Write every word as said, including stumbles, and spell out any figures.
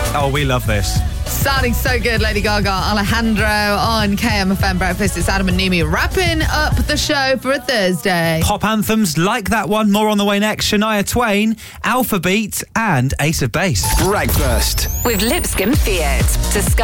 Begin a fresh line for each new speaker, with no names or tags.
Oh, we love this.
Sounding so good, Lady Gaga, Alejandro on K M F M Breakfast. It's Adam and Nimi wrapping up the show for a Thursday.
Pop anthems like that one. More on the way next. Shania Twain, Alpha Beat, and Ace of Base.
Breakfast
with Lipscomb Fiat. Discover